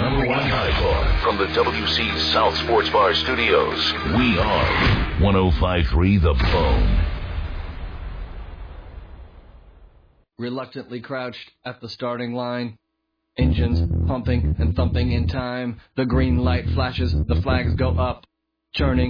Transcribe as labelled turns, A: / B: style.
A: number one hardcore from the WC South Sports Bar studios. We are 105.3 The Bone.
B: Reluctantly crouched at the starting line. Engines pumping and thumping in time. The green light flashes, the flags go up. Churning